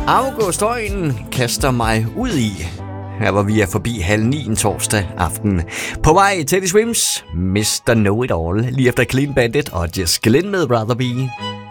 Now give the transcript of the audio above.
Augustøjen kaster mig ud i. Her var vi forbi 8:30 en torsdag aften. På vej Teddy Swims, Mr. Know It All, lige efter Clean Bandit og Jess Glynn med Rather Be.